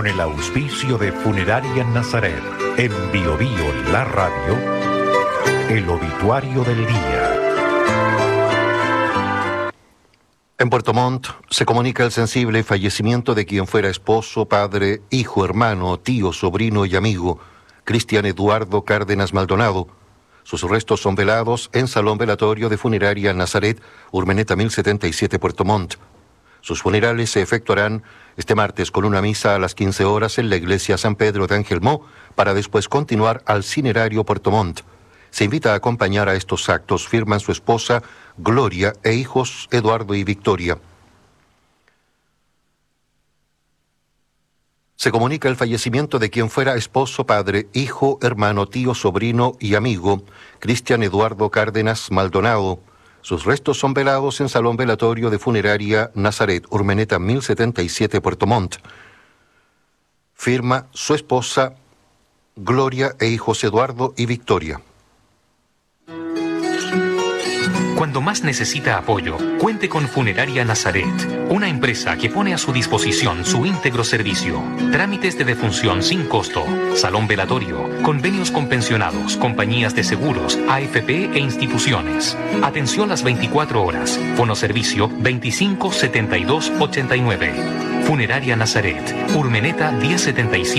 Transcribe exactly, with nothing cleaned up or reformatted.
con el auspicio de Funeraria Nazaret, en Bio Bio La Radio, el obituario del día. En Puerto Montt se comunica el sensible fallecimiento de quien fuera esposo, padre, hijo, hermano, tío, sobrino y amigo, Cristian Eduardo Cárdenas Maldonado. Sus restos son velados en Salón Velatorio de Funeraria Nazaret, Urmeneta mil setenta y siete, Puerto Montt. Sus funerales se efectuarán este martes con una misa a las quince horas en la iglesia San Pedro de Angelmó, para después continuar al Cinerario Puerto Montt. Se invita a acompañar a estos actos, firman su esposa Gloria e hijos Eduardo y Victoria. Se comunica el fallecimiento de quien fuera esposo, padre, hijo, hermano, tío, sobrino y amigo, Cristian Eduardo Cárdenas Maldonado. Sus restos son velados en Salón Velatorio de Funeraria Nazaret, Urmeneta mil setenta y siete, Puerto Montt. Firma su esposa Gloria e hijos Eduardo y Victoria. Cuando más necesita apoyo, cuente con Funeraria Nazaret, una empresa que pone a su disposición su íntegro servicio. Trámites de defunción sin costo, salón velatorio, convenios con pensionados, compañías de seguros, A F P e instituciones. Atención las veinticuatro horas. Fonoservicio veinticinco setenta y dos ochenta y nueve. Funeraria Nazaret, Urmeneta diez setenta y siete.